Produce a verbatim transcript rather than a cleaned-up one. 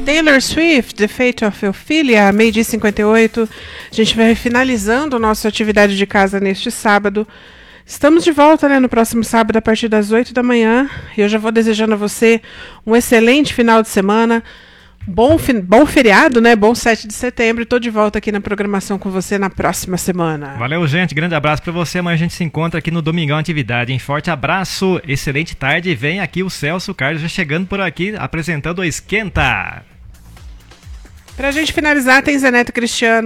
Taylor Swift, The Fate of Ophelia, meio-dia e cinquenta e oito. A gente vai finalizando a nossa atividade de casa neste sábado. Estamos de volta, né, no próximo sábado, a partir das oito da manhã. E eu já vou desejando a você um excelente final de semana. Bom, bom feriado, né? Bom sete de setembro. Estou de volta aqui na programação com você na próxima semana. Valeu, gente. Grande abraço para você. Amanhã a gente se encontra aqui no Domingão Atividade. Um forte abraço, excelente tarde. Vem aqui o Celso Carlos já chegando por aqui, apresentando o Esquenta. Pra gente finalizar, tem Zé Neto Cristiano.